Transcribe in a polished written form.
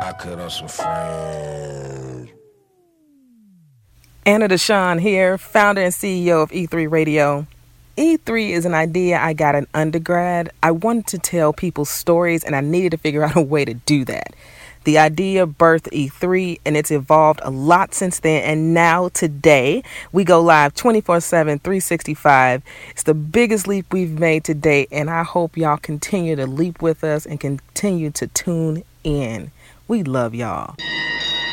I cut up some frames. Anna Deshawn here, founder and CEO of E3 Radio. E3 is an idea I got in undergrad. I wanted to tell people stories and I needed to figure out a way to do that. The idea birthed E3 and it's evolved a lot since then, and now today we go live 24/7, 365. It's the biggest leap we've made to date, and I hope y'all continue to leap with us and continue to tune in. We love y'all.